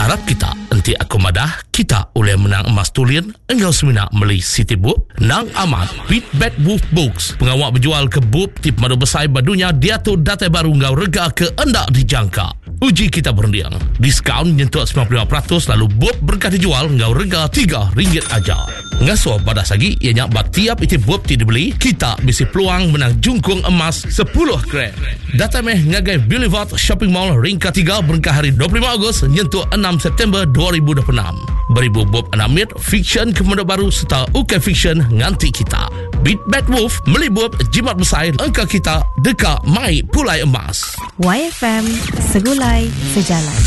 Harap kita enti aku madah kita oleh menang emas tulian engkau semina meli City Book nang amat Beat Bad Wolf Books pengawak berjual ke book tip madu besai badunya dia tu data baru ngau rega ke endak dijangka. Uji kita berundiang diskaun nyentuh 95% lalu book berkah dijual ngau rega RM3 aja. Ngasuh pada sagi ianya bak tiap iti book ti dibeli kita bisi peluang menang jungkung emas 10 gram. Data meh ngagai Boulevard Shopping Mall ringkat 3 berkah hari 25 Ogos nyentuh 6 September 2026. Beribu bob anamit fiction kemudian baru serta UK fiction nganti kita. Beat Bad Wolf melibut jimat besar angka kita dekat mai pulai emas. YFM Segulai Sejalan.